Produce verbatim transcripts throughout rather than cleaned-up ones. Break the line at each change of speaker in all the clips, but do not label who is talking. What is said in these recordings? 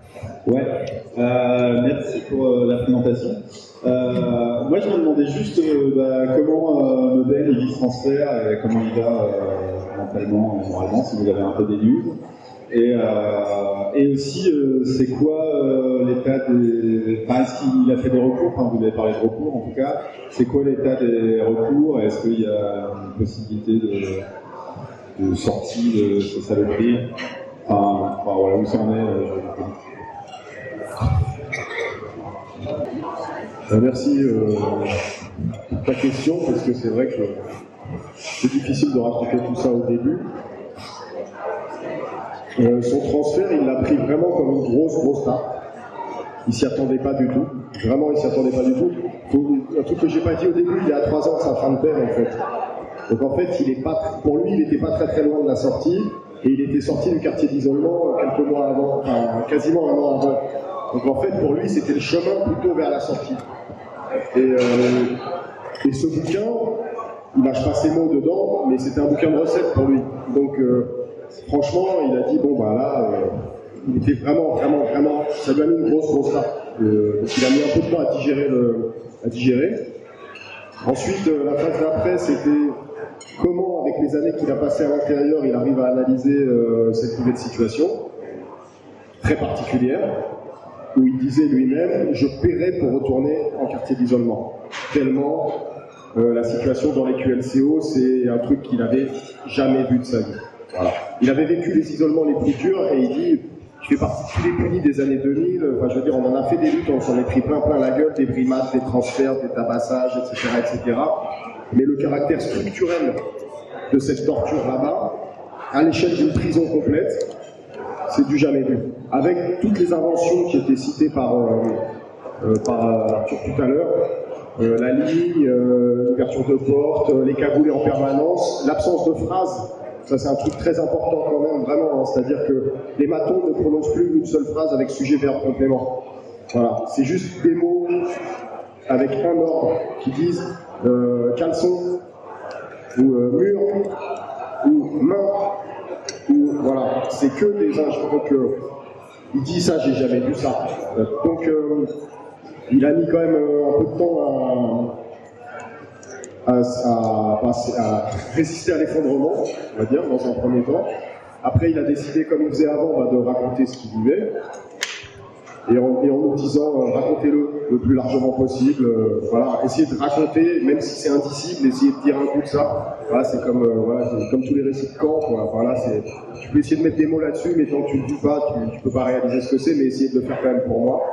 Ouais, euh, merci pour euh, la présentation. Euh, moi, je me demandais juste euh, bah, comment euh, Nobel il vit ce transfert et comment il va euh, mentalement et moralement, si vous avez un peu des news. Et, euh, et aussi, euh, c'est quoi euh, l'état des... Enfin, est-ce qu'il a fait des recours? Enfin, vous avez parlé de recours, en tout cas. C'est quoi l'état des recours? Est-ce qu'il y a une possibilité de, de sortie de ce saloperie? Enfin, enfin, voilà, où ça en est euh,
Euh, merci euh, pour ta question, parce que c'est vrai que c'est difficile de raconter tout ça au début. Euh, son transfert, il l'a pris vraiment comme une grosse, grosse tarte. Il s'y attendait pas du tout. Vraiment, il s'y attendait pas du tout. Faut, un truc que j'ai pas dit au début, il est à trois ans de sa fin de peine, en fait. Donc en fait, il est pas, pour lui, il n'était pas très très loin de la sortie, et il était sorti du quartier d'isolement quelques mois avant, enfin quasiment un an avant. Donc en fait, pour lui, c'était le chemin plutôt vers la sortie. Et, euh, et ce bouquin, il lâche pas ses mots dedans, mais c'était un bouquin de recettes pour lui. Donc euh, franchement, il a dit, bon bah là, euh, il était vraiment, vraiment, vraiment, ça lui a mis une grosse, grosse tarte. Euh, donc il a mis un peu de temps à digérer. Le, à digérer. Ensuite, euh, la phase d'après, c'était comment, avec les années qu'il a passées à l'intérieur, il arrive à analyser euh, cette nouvelle situation, très particulière, où il disait lui-même, je paierais pour retourner en quartier d'isolement. Tellement euh, la situation dans les Q L C O, c'est un truc qu'il n'avait jamais vu de sa vie. Voilà. Il avait vécu les isolements les plus durs et il dit, je fais partie de tous les punis des années deux mille, enfin je veux dire, on en a fait des luttes, on s'en est pris plein plein la gueule, des brimades, des transferts, des tabassages, et cetera, et cetera. Mais le caractère structurel de cette torture là-bas, à l'échelle d'une prison complète, c'est du jamais vu. Avec toutes les inventions qui étaient citées par, euh, euh, par Arthur tout à l'heure, euh, la ligne, euh, l'ouverture de portes, les cagoulés en permanence, l'absence de phrases, ça c'est un truc très important quand même, vraiment, hein, c'est-à-dire que les matons ne prononcent plus une seule phrase avec sujet, verbe, complément. Voilà, c'est juste des mots avec un ordre qui disent euh, caleçon, ou euh, mur, ou main, ou voilà, c'est que des injures. Donc euh, il dit ça, j'ai jamais vu ça. Euh, donc euh, il a mis quand même euh, un peu de temps à, à, à, passer, à résister à l'effondrement, on va dire, dans un premier temps. Après, il a décidé, comme il faisait avant, bah, de raconter ce qu'il vivait. Et en, et en nous disant, euh, racontez-le le plus largement possible. Euh, voilà, essayez de raconter, même si c'est indicible, essayez de dire un coup de ça. Voilà, c'est comme, euh, voilà, c'est comme tous les récits de camp. Quoi. Voilà, c'est, tu peux essayer de mettre des mots là-dessus, mais tant que tu ne le vis pas, tu ne peux pas réaliser ce que c'est, mais essayez de le faire quand même pour moi.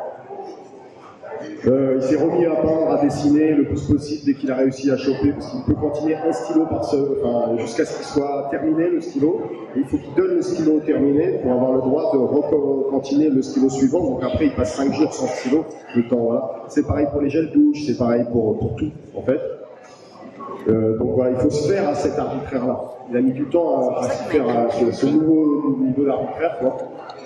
Euh, il s'est remis à peindre, à dessiner le plus possible dès qu'il a réussi à choper, parce qu'il peut continuer un stylo par ce, enfin, jusqu'à ce qu'il soit terminé le stylo. Et il faut qu'il donne le stylo terminé pour avoir le droit de recantiner le stylo suivant. Donc après, il passe cinq jours sans stylo, le temps. Voilà. C'est pareil pour les gels douche, c'est pareil pour, pour tout, en fait. Euh, donc voilà, il faut se faire à cet arbitraire-là. Il a mis du temps à, à se faire à ce, ce nouveau niveau d'arbitraire, quoi.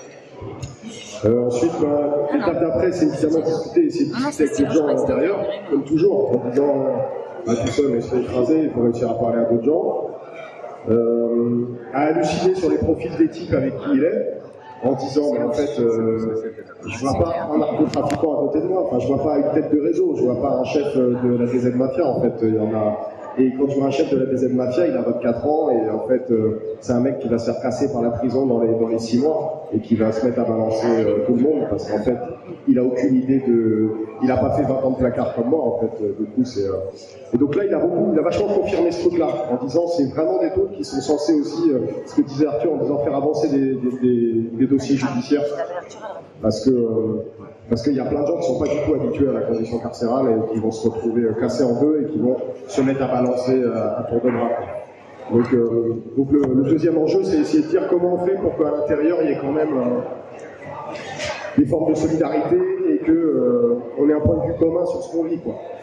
Euh, ensuite, bah, l'étape d'après, c'est évidemment discuter, essayer de discuter avec les gens à l'intérieur, comme toujours, en disant bah, tout seul, mais se fait écraser, il faut réussir à parler à d'autres gens. Euh, à halluciner sur les profils des types avec qui il est, en disant, mais en fait, euh, je vois pas un narcotrafiquant à côté de moi, enfin, je vois pas une tête de réseau, je vois pas un chef de la D Z Mafia, en fait, il y en a. Et quand tu vois un chef de la D Z Mafia, il a vingt-quatre ans et en fait, euh, c'est un mec qui va se faire casser par la prison dans les, dans les six mois et qui va se mettre à balancer euh, tout le monde parce qu'en fait, il a aucune idée de... Il a pas fait vingt ans de placard comme moi, en fait. Du coup, c'est... Euh... Et donc là, il a beaucoup, il a vachement confirmé ce truc-là en disant c'est vraiment des trucs qui sont censés aussi, euh, ce que disait Arthur, en disant faire avancer des, des, des, des dossiers judiciaires. Parce que... Euh, Parce qu'il y a plein de gens qui ne sont pas du tout habitués à la condition carcérale et qui vont se retrouver cassés en deux et qui vont se mettre à balancer à tour de bras. Donc, euh, donc le, le deuxième enjeu, c'est essayer de dire comment on fait pour qu'à l'intérieur, il y ait quand même euh, des formes de solidarité et qu'on euh, ait un point de vue commun sur ce qu'on vit, quoi.